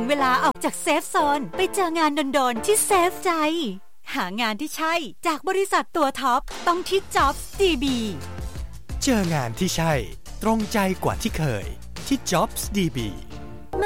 เวลาออกจากเซฟโซนไปเจองานโดนๆที่เซฟใจหางานที่ใช่จากบริษัทตัวท็อปต้องที่ Jobs DB เจองานที่ใช่ตรงใจกว่าที่เคยที่ Jobs DB